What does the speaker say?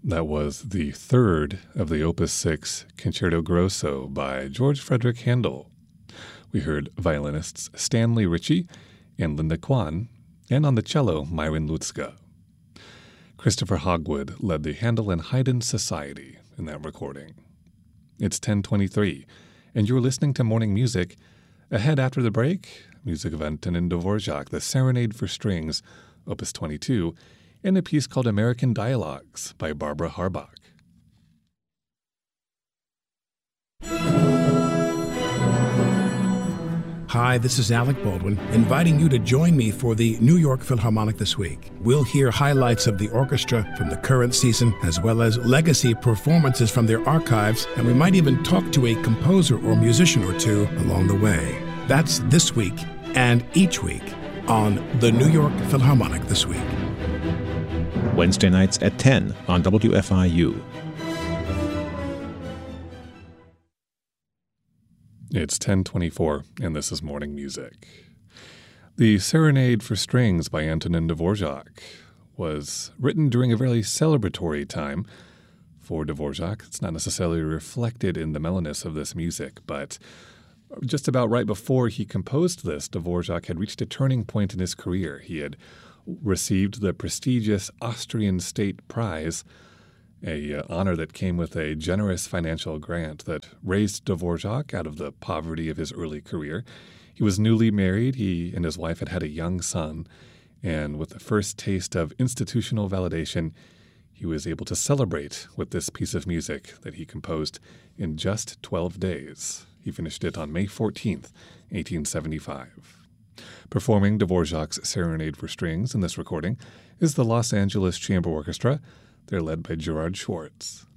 That was the third of the Opus 6 Concerto Grosso by George Frederick Handel. We heard violinists Stanley Ritchie and Linda Kwan, and on the cello, Myron Lutzka. Christopher Hogwood led the Handel and Haydn Society in that recording. It's 10:23, and you're listening to Morning Music. Ahead after the break, music of Antonin Dvorak, the Serenade for Strings, Opus 22, and a piece called American Dialogues by Barbara Harbach. Hi, this is Alec Baldwin, inviting you to join me for the New York Philharmonic this week. We'll hear highlights of the orchestra from the current season, as well as legacy performances from their archives, and we might even talk to a composer or musician or two along the way. That's this week and each week on the New York Philharmonic this week. Wednesday nights at 10 on WFIU. It's 10:24, and this is Morning Music. The Serenade for Strings by Antonin Dvorak was written during a very celebratory time for Dvorak. It's not necessarily reflected in the mellowness of this music, but just about right before he composed this, Dvorak had reached a turning point in his career. He had received the prestigious Austrian State Prize, an honor that came with a generous financial grant that raised Dvorak out of the poverty of his early career. He was newly married. He and his wife had had a young son, and with the first taste of institutional validation, he was able to celebrate with this piece of music that he composed in just 12 days. He finished it on May 14th, 1875. Performing Dvorak's Serenade for Strings in this recording is the Los Angeles Chamber Orchestra. They're led by Gerard Schwartz.